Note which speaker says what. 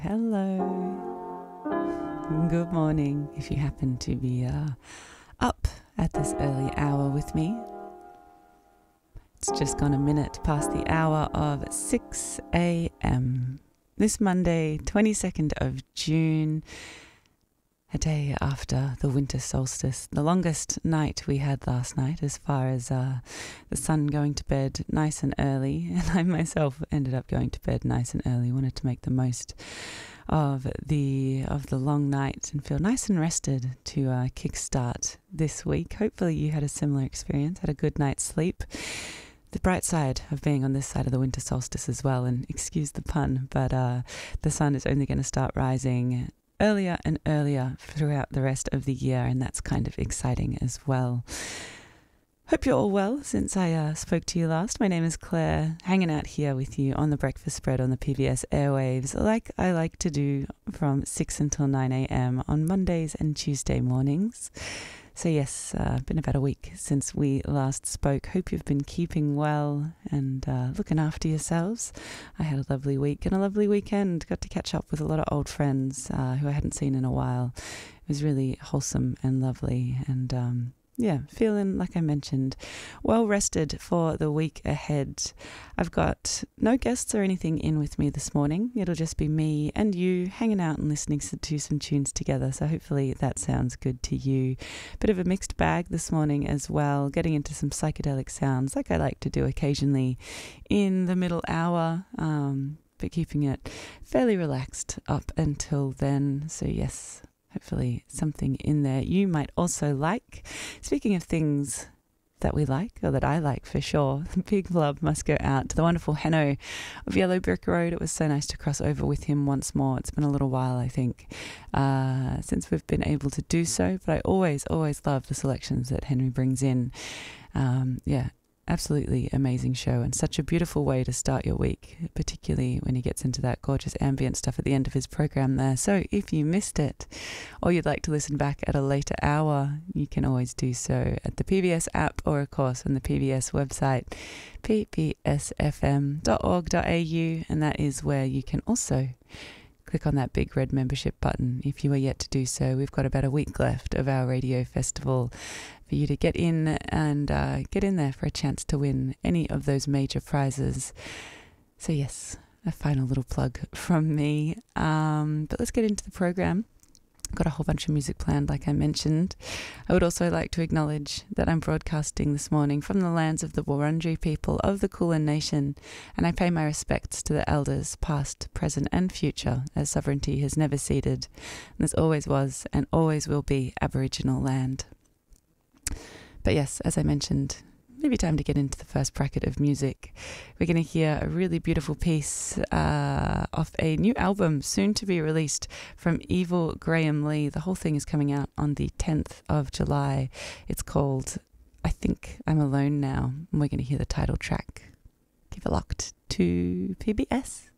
Speaker 1: Hello. Good morning if you happen to be up at this early hour with me. It's just gone a minute past the hour of 6 a.m. This Monday, 22nd of June, a day after the winter solstice, the longest night we had last night as far as the sun going to bed nice and early, and I myself ended up going to bed nice and early. Wanted to make the most of the long night and feel nice and rested to kickstart this week. Hopefully you had a similar experience, had a good night's sleep. The bright side of being on this side of the winter solstice as well, and excuse the pun, but the sun is only going to start rising earlier and earlier throughout the rest of the year, and that's kind of exciting as well. Hope you're all well since I spoke to you last. My name is Claire, hanging out here with you on the breakfast spread on the PBS airwaves, like I like to do from 6 until 9 a.m. on Mondays and Tuesday mornings. So yes, been about a week since we last spoke. Hope you've been keeping well and looking after yourselves. I had a lovely week and a lovely weekend. Got to catch up with a lot of old friends who I hadn't seen in a while. It was really wholesome and lovely, and feeling, like I mentioned, well rested for the week ahead. I've got no guests or anything in with me this morning. It'll just be me and you hanging out and listening to some tunes together. So hopefully that sounds good to you. Bit of a mixed bag this morning as well, getting into some psychedelic sounds like I like to do occasionally in the middle hour, but keeping it fairly relaxed up until then. So yes, hopefully something in there you might also like. Speaking of things that we like, or that I like for sure, big love must go out to the wonderful Henno of Yellow Brick Road. It was so nice to cross over with him once more. It's been a little while, I think, since we've been able to do so, but I always love the selections that Henry brings in. Absolutely amazing show, and such a beautiful way to start your week, particularly when he gets into that gorgeous ambient stuff at the end of his program there. So if you missed it, or you'd like to listen back at a later hour, you can always do so at the PBS app, or of course on the PBS website, pbsfm.org.au, and that is where you can also click on that big red membership button if you are yet to do so. We've got about a week left of our radio festival for you to get in and get in there for a chance to win any of those major prizes. So yes, a final little plug from me. But let's get into the program. Got a whole bunch of music planned, like I mentioned. I would also like to acknowledge that I'm broadcasting this morning from the lands of the Wurundjeri people of the Kulin Nation, and I pay my respects to the elders, past, present and future, as sovereignty has never ceded, and this always was and always will be Aboriginal land. But yes, as I mentioned, maybe time to get into the first bracket of music. We're going to hear a really beautiful piece off a new album soon to be released from Evil Graham Lee. The whole thing is coming out on the 10th of July. It's called I Think I'm Alone Now, and we're going to hear the title track. Keep it locked to PBS.